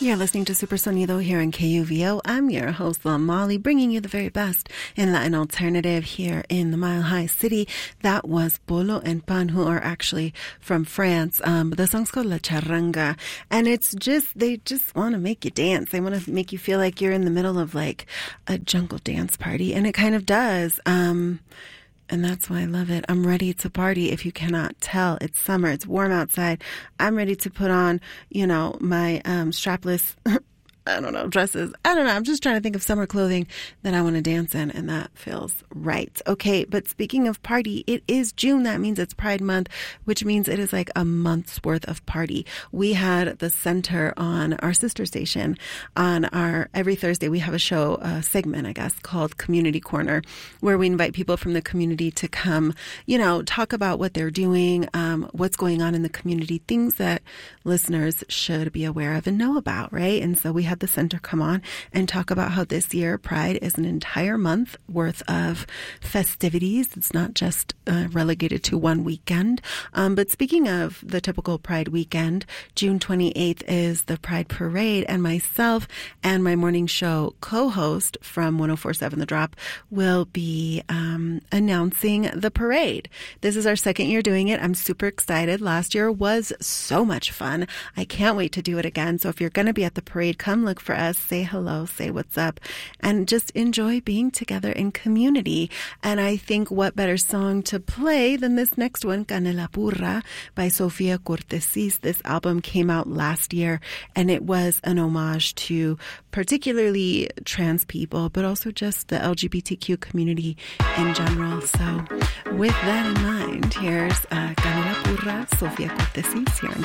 You're listening to Super Sonido here in KUVO. I'm your host, La Molly, bringing you the very best in Latin alternative here in the Mile High City. That was Bolo and Pan, who are actually from France. The song's called La Charanga, and it's just, they just want to make you dance. They want to make you feel like you're in the middle of like a jungle dance party, and it kind of does. And that's why I love it. I'm ready to party. If you cannot tell, it's summer. It's warm outside. I'm ready to put on, my strapless, dresses. I don't know. I'm just trying to think of summer clothing that I want to dance in, and that feels right. Okay, but speaking of party, it is June. That means it's Pride Month, which means it is like a month's worth of party. We had the center on our sister station on every Thursday. We have a show, a segment, I guess, called Community Corner, where we invite people from the community to come, talk about what they're doing, what's going on in the community, things that listeners should be aware of and know about, right? And so we had the center come on and talk about how this year Pride is an entire month worth of festivities. It's not just relegated to one weekend. But speaking of the typical Pride weekend, June 28th is the Pride Parade, and myself and my morning show co-host from 104.7 The Drop will be announcing the parade. This is our second year doing it. I'm super excited. Last year was so much fun. I can't wait to do it again. So if you're going to be at the parade, come look for us, say hello, say what's up, and just enjoy being together in community. And I think what better song to play than this next one, Canela Purra by Sofia Cortesis. This album came out last year, and it was an homage to particularly trans people, but also just the LGBTQ community in general. So with that in mind, here's Canela Purra, Sofia Cortesis here on